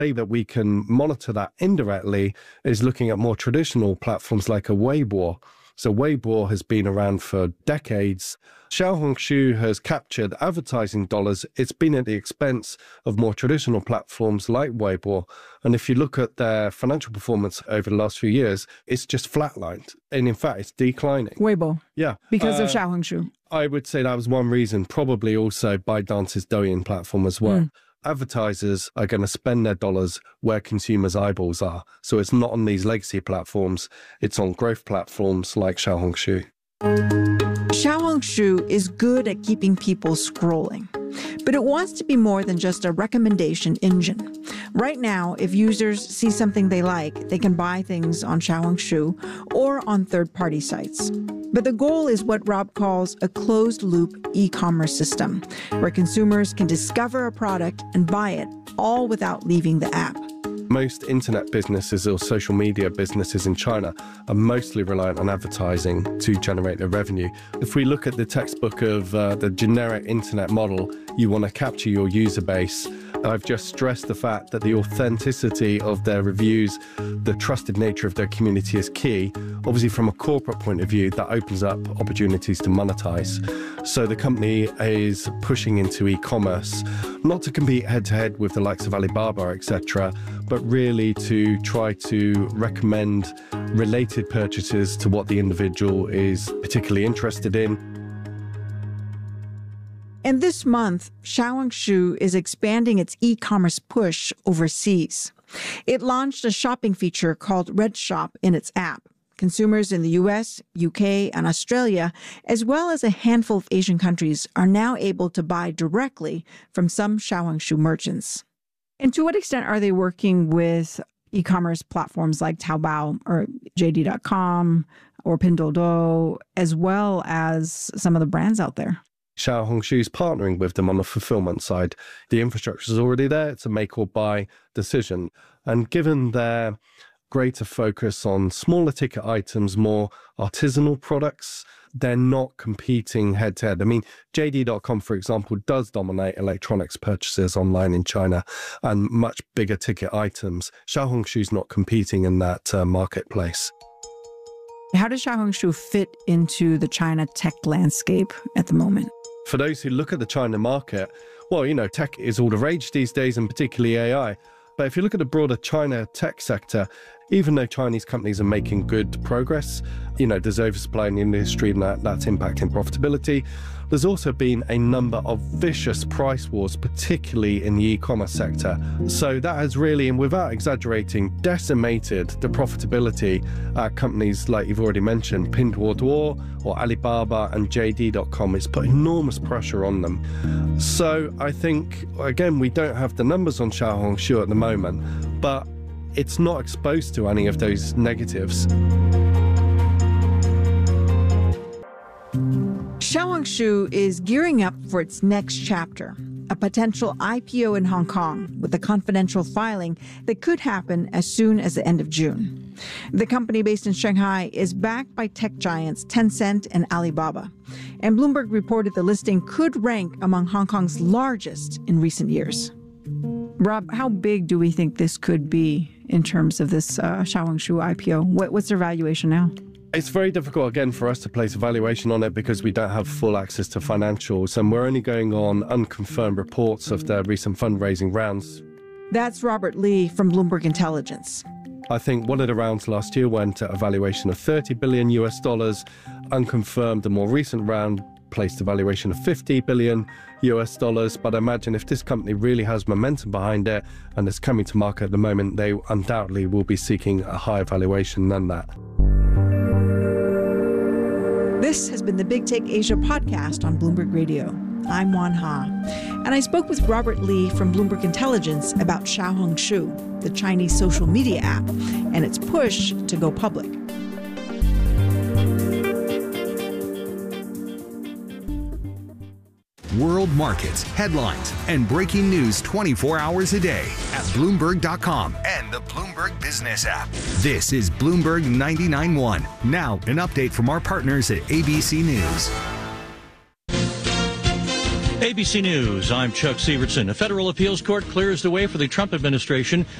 way that we can monitor that indirectly is looking at more traditional platforms like a Weibo. So Weibo has been around for decades. Xiaohongshu has captured advertising dollars. It's been at the expense of more traditional platforms like Weibo. And if you look at their financial performance over the last few years, it's just flatlined. And in fact, it's declining. Weibo. Yeah. Because of Xiaohongshu. I would say that was one reason, probably also ByteDance's Douyin platform as well. Advertisers are going to spend their dollars where consumers' eyeballs are. So it's not on these legacy platforms. It's on growth platforms like Xiaohongshu. Xiaohongshu is good at keeping people scrolling, but it wants to be more than just a recommendation engine. Right now, if users see something they like, they can buy things on Xiaohongshu or on third-party sites. But the goal is what Rob calls a closed-loop e-commerce system, where consumers can discover a product and buy it, all without leaving the app. Most internet businesses or social media businesses in China are mostly reliant on advertising to generate their revenue. If we look at the textbook of the generic internet model, you want to capture your user base. I've just stressed the fact that the authenticity of their reviews, the trusted nature of their community is key. Obviously, from a corporate point of view, that opens up opportunities to monetize. So the company is pushing into e-commerce, not to compete head-to-head with the likes of Alibaba, etc., but really to try to recommend related purchases to what the individual is particularly interested in. And this month, Xiaohongshu is expanding its e-commerce push overseas. It launched a shopping feature called Red Shop in its app. Consumers in the US, UK, and Australia, as well as a handful of Asian countries, are now able to buy directly from some Xiaohongshu merchants. And to what extent are they working with e-commerce platforms like Taobao or JD.com or Pinduoduo, as well as some of the brands out there? Xiaohongshu is partnering with them on the fulfillment side. The infrastructure is already there. It's a make or buy decision. And given their greater focus on smaller ticket items, more artisanal products, they're not competing head to head. I mean, JD.com, for example, does dominate electronics purchases online in China and much bigger ticket items. Xiaohongshu's not competing in that marketplace. How does Xiaohongshu fit into the China tech landscape at the moment? For those who look at the China market, well, you know, tech is all the rage these days, and particularly AI. But if you look at the broader China tech sector, even though Chinese companies are making good progress, you know, there's oversupply in the industry and that's impacting profitability. There's also been a number of vicious price wars, particularly in the e-commerce sector. So that has really, and without exaggerating, decimated the profitability at companies like you've already mentioned, Pinduoduo or Alibaba and JD.com. It's put enormous pressure on them. So I think, again, we don't have the numbers on Xiaohongshu at the moment, but it's not exposed to any of those negatives. Xiaohongshu is gearing up for its next chapter, a potential IPO in Hong Kong with a confidential filing that could happen as soon as the end of June. The company based in Shanghai is backed by tech giants Tencent and Alibaba, and Bloomberg reported the listing could rank among Hong Kong's largest in recent years. Rob, how big do we think this could be in terms of this Xiaohongshu IPO? What's their valuation now? It's very difficult, again, for us to place a valuation on it because we don't have full access to financials, and we're only going on unconfirmed reports of their recent fundraising rounds. That's Robert Lee from Bloomberg Intelligence. I think one of the rounds last year went at a valuation of $30 billion. Unconfirmed, the more recent round placed a valuation of $50 billion. But I imagine if this company really has momentum behind it and is coming to market at the moment, they undoubtedly will be seeking a higher valuation than that. This has been the Big Take Asia podcast on Bloomberg Radio. I'm Wan Ha, and I spoke with Robert Lee from Bloomberg Intelligence about Xiaohongshu, the Chinese social media app, and its push to go public. World markets, headlines, and breaking news 24 hours a day at Bloomberg.com and the Bloomberg Business app. This is Bloomberg 99.1. Now, an update from our partners at ABC News. ABC News, I'm Chuck Severson. A federal appeals court clears the way for the Trump administration